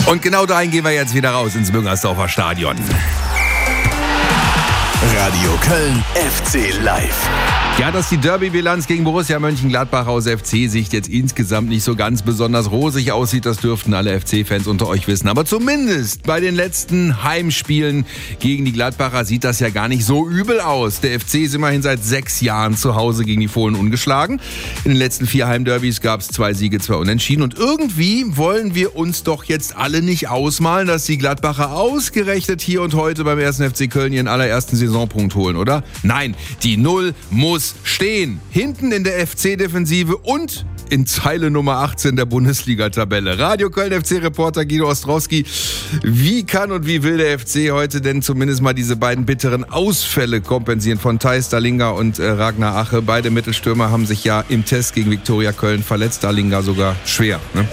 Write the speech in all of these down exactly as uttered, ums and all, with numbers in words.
Und genau dahin gehen wir jetzt wieder raus ins Müngersdorfer Stadion. Radio Köln F C Live. Ja, dass die Derby-Bilanz gegen Borussia Mönchengladbach aus F C-Sicht jetzt insgesamt nicht so ganz besonders rosig aussieht, das dürften alle F C-Fans unter euch wissen. Aber zumindest bei den letzten Heimspielen gegen die Gladbacher sieht das ja gar nicht so übel aus. Der F C ist immerhin seit sechs Jahren zu Hause gegen die Fohlen ungeschlagen. In den letzten vier Heimderbys gab es zwei Siege, zwei Unentschieden. Und irgendwie wollen wir uns doch jetzt alle nicht ausmalen, dass die Gladbacher ausgerechnet hier und heute beim ersten F C Köln ihren allerersten Saisonpunkt holen, oder? Nein, die Null muss stehen. Hinten in der F C-Defensive und in Zeile Nummer achtzehn der Bundesliga-Tabelle. Radio Köln F C-Reporter Guido Ostrowski. Wie kann und wie will der F C heute denn zumindest mal diese beiden bitteren Ausfälle kompensieren von Theis Dalinga und äh, Ragnar Ache? Beide Mittelstürmer haben sich ja im Test gegen Viktoria Köln verletzt. Dalinga sogar schwer, ne?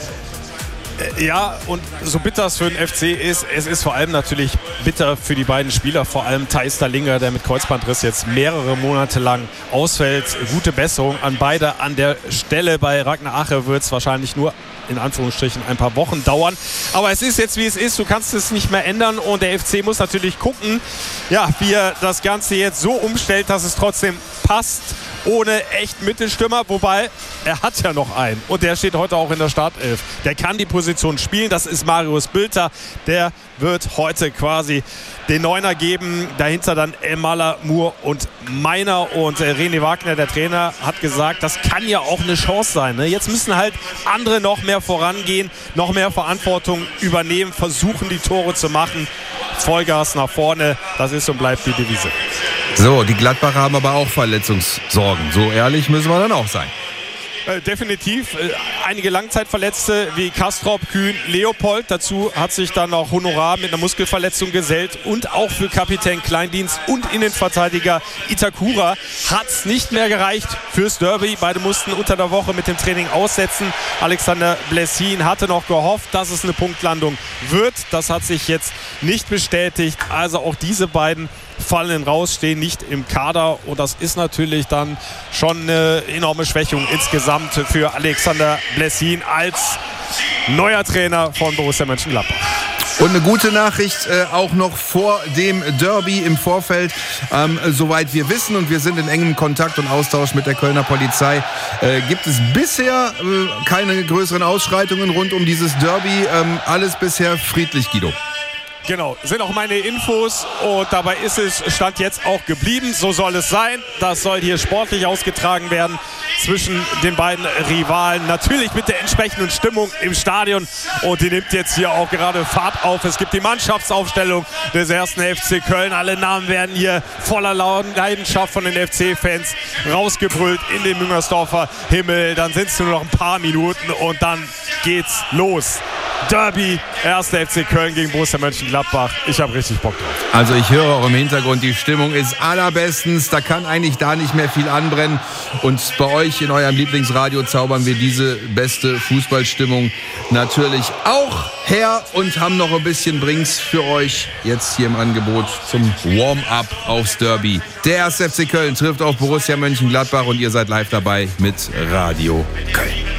Ja, und so bitter es für den F C ist, es ist vor allem natürlich bitter für die beiden Spieler, vor allem Theis Dalinga, der mit Kreuzbandriss jetzt mehrere Monate lang ausfällt. Gute Besserung an beide an der Stelle. Bei Ragnar Ache wird es wahrscheinlich nur in Anführungsstrichen ein paar Wochen dauern. Aber es ist jetzt, wie es ist. Du kannst es nicht mehr ändern. Und der F C muss natürlich gucken, ja, wie er das Ganze jetzt so umstellt, dass es trotzdem passt. Ohne echten Mittelstürmer, wobei er hat ja noch einen und der steht heute auch in der Startelf. Der kann die Position spielen, das ist Marius Bülter. Der wird heute quasi den Neuner geben. Dahinter dann Elmaler, Moore und Meiner. Und äh, René Wagner, der Trainer, hat gesagt, das kann ja auch eine Chance sein. Ne? Jetzt müssen halt andere noch mehr vorangehen, noch mehr Verantwortung übernehmen, versuchen die Tore zu machen. Vollgas nach vorne, das ist und bleibt die Devise. So, die Gladbacher haben aber auch Verletzungssorgen. So ehrlich müssen wir dann auch sein. Äh, definitiv. Äh, einige Langzeitverletzte wie Kastrop, Kühn, Leopold. Dazu hat sich dann auch Honorar mit einer Muskelverletzung gesellt. Und auch für Kapitän Kleindienst und Innenverteidiger Itakura hat es nicht mehr gereicht fürs Derby. Beide mussten unter der Woche mit dem Training aussetzen. Alexander Blessin hatte noch gehofft, dass es eine Punktlandung wird. Das hat sich jetzt nicht bestätigt. Also auch diese beiden fallen raus, stehen nicht im Kader und das ist natürlich dann schon eine enorme Schwächung insgesamt für Alexander Blessin als neuer Trainer von Borussia Mönchengladbach. Und eine gute Nachricht äh, auch noch vor dem Derby im Vorfeld. Ähm, soweit wir wissen und wir sind in engem Kontakt und Austausch mit der Kölner Polizei, äh, gibt es bisher äh, keine größeren Ausschreitungen rund um dieses Derby. Ähm, alles bisher friedlich, Guido. Genau, sind auch meine Infos und dabei ist es Stand jetzt auch geblieben. So soll es sein. Das soll hier sportlich ausgetragen werden zwischen den beiden Rivalen. Natürlich mit der entsprechenden Stimmung im Stadion und die nimmt jetzt hier auch gerade Fahrt auf. Es gibt die Mannschaftsaufstellung des ersten F C Köln. Alle Namen werden hier voller Leidenschaft von den F C-Fans rausgebrüllt in den Müngersdorfer Himmel. Dann sind es nur noch ein paar Minuten und dann geht's los. Derby, erster F C Köln gegen Borussia Mönchengladbach. Ich habe richtig Bock drauf. Also ich höre auch im Hintergrund, die Stimmung ist allerbestens. Da kann eigentlich da nicht mehr viel anbrennen. Und bei euch in eurem Lieblingsradio zaubern wir diese beste Fußballstimmung natürlich auch her und haben noch ein bisschen Brings für euch jetzt hier im Angebot zum Warm-up aufs Derby. Der erste F C Köln trifft auf Borussia Mönchengladbach und ihr seid live dabei mit Radio Köln.